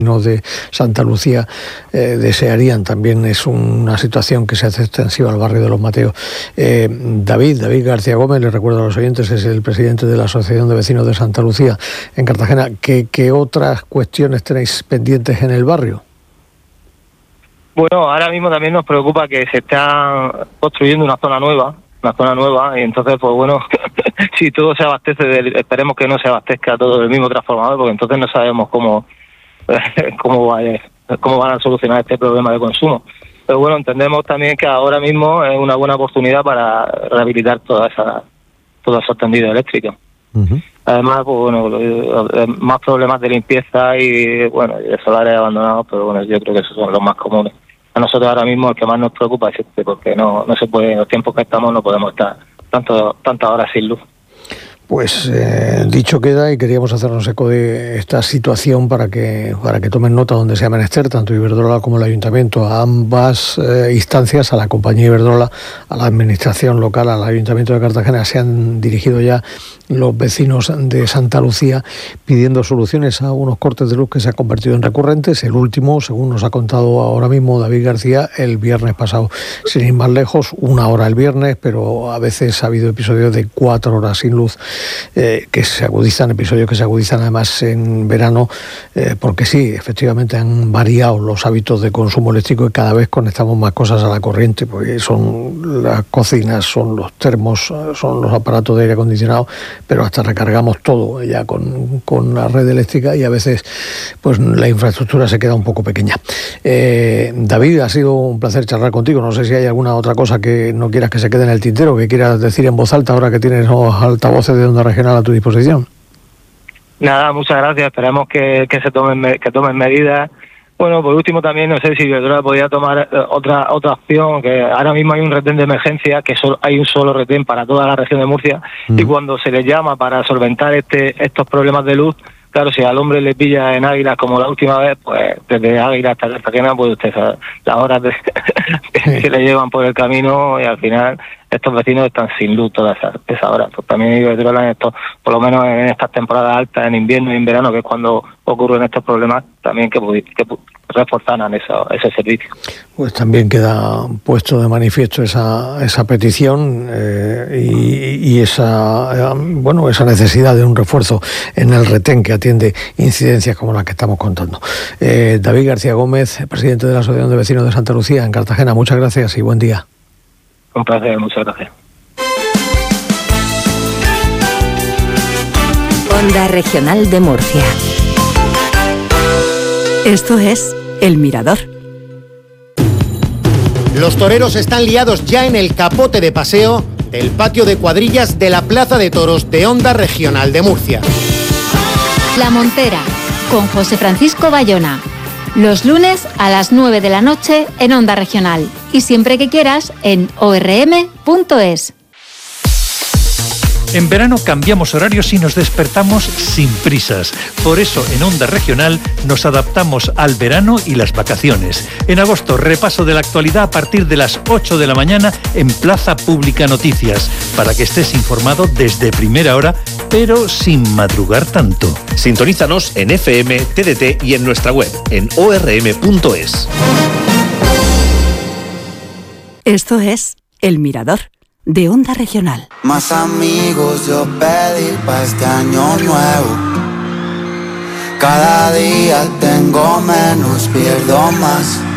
de Santa Lucía desearían. También es una situación que se hace extensiva al barrio de Los Mateos. David García Gómez, le recuerdo a los oyentes, es el presidente de la Asociación de Vecinos de Santa Lucía en Cartagena. ¿Qué otras cuestiones tenéis pendientes en el barrio? Bueno, ahora mismo también nos preocupa que se está construyendo una zona nueva, y entonces, pues bueno, si todo se abastece, esperemos que no se abastezca todo del mismo transformador, porque entonces no sabemos cómo van a solucionar este problema de consumo. Pero bueno, entendemos también que ahora mismo es una buena oportunidad para rehabilitar todos esos tendidos eléctricos. Uh-huh. Además, pues bueno, más problemas de limpieza y bueno, de solares abandonados, pero bueno, yo creo que esos son los más comunes. A nosotros ahora mismo el que más nos preocupa es porque no se puede, en los tiempos que estamos no podemos estar tantas horas sin luz. Pues dicho queda, y queríamos hacernos eco de esta situación para que tomen nota donde sea menester, tanto Iberdrola como el Ayuntamiento, a ambas instancias, a la compañía Iberdrola, a la administración local, al Ayuntamiento de Cartagena. Se han dirigido ya los vecinos de Santa Lucía pidiendo soluciones a unos cortes de luz que se han convertido en recurrentes. El último, según nos ha contado ahora mismo David García, el viernes pasado, sin ir más lejos, 1 hora el viernes, pero a veces ha habido episodios de 4 horas sin luz. Episodios que se agudizan además en verano, porque sí, efectivamente han variado los hábitos de consumo eléctrico y cada vez conectamos más cosas a la corriente, porque son las cocinas, son los termos, son los aparatos de aire acondicionado, pero hasta recargamos todo ya con la red eléctrica y a veces pues la infraestructura se queda un poco pequeña. David, ha sido un placer charlar contigo. No sé si hay alguna otra cosa que no quieras que se quede en el tintero, que quieras decir en voz alta ahora que tienes los altavoces de Onda Regional a tu disposición. Nada, muchas gracias. Esperamos que tomen medidas. Bueno, por último también no sé si Iberdrola podría tomar otra opción, que ahora mismo hay un retén de emergencia, que hay un solo retén para toda la región de Murcia, y cuando se les llama para solventar estos problemas de luz, claro, si al hombre le pilla en Águilas como la última vez, pues desde Águilas hasta Cartagena, pues usted sabe las horas que le llevan por el camino, y al final estos vecinos están sin luz todas esas horas. Pues también Iberdrola por lo menos en estas temporadas altas, en invierno y en verano, que es cuando ocurren estos problemas, también que reforzaran ese servicio. Pues también queda puesto de manifiesto esa petición y esa necesidad de un refuerzo en el retén que atiende incidencias como las que estamos contando. David García Gómez, presidente de la Asociación de Vecinos de Santa Lucía en Cartagena, muchas gracias y buen día. Un placer, muchas gracias. Onda Regional de Murcia. Esto es El Mirador. Los toreros están liados ya en el capote de paseo del patio de cuadrillas de la Plaza de Toros de Onda Regional de Murcia. La Montera, con José Francisco Bayona. Los lunes a las 9 de la noche en Onda Regional. Y siempre que quieras en orm.es. En verano cambiamos horarios y nos despertamos sin prisas. Por eso en Onda Regional nos adaptamos al verano y las vacaciones. En agosto, repaso de la actualidad a partir de las 8 de la mañana en Plaza Pública Noticias, para que estés informado desde primera hora, pero sin madrugar tanto. Sintonízanos en FM, TDT y en nuestra web, en orm.es. Esto es El Mirador, de Onda Regional. Más amigos yo pedí para este año nuevo. Cada día tengo menos, pierdo más.